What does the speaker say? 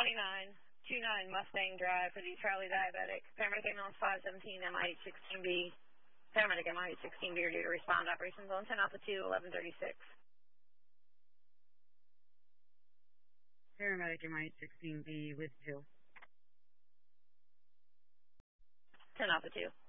2929 Mustang Drive for the Charlie Diabetic. Paramedic ambulance 517 MIH16B. Paramedic MIH16B are due to respond. Operation Zone 10 Alpha 2, 1136. Paramedic MIH16B with 2. 10 Alpha 2.